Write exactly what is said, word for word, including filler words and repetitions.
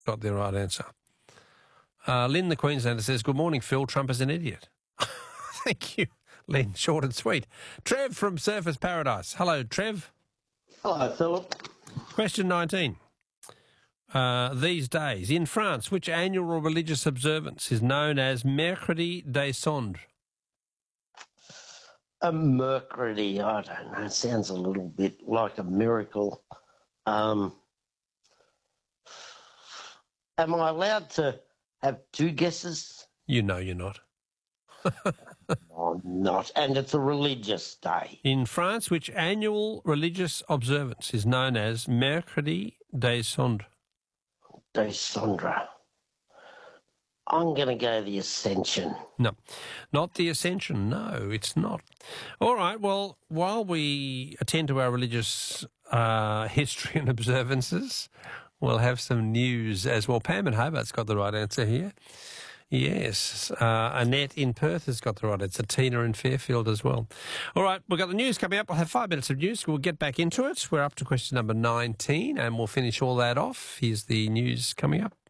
got the right answer. Uh, Lynn, the Queenslander, says, good morning, Phil. Trump is an idiot. Thank you, Lynn. Short and sweet. Trev from Surfers Paradise. Hello, Trev. Hello, Philip. Question nineteen. Uh, these days, in France, which annual religious observance is known as Mercredi des Cendres? A Mercredi, I don't know, sounds a little bit like a miracle. Um, am I allowed to have two guesses? You know you're not. I'm not, and it's a religious day. In France, which annual religious observance is known as Mercredi des Cendres? Des Cendres. I'm going to go the Ascension. No, not the Ascension. No, it's not. All right, well, while we attend to our religious uh, history and observances, we'll have some news as well. Pam in Hobart's got the right answer here. Yes, uh, Annette in Perth has got the right answer. Tina in Fairfield as well. All right, we've got the news coming up. We'll have five minutes of news. We'll get back into it. We're up to question number nineteen, and we'll finish all that off. Here's the news coming up.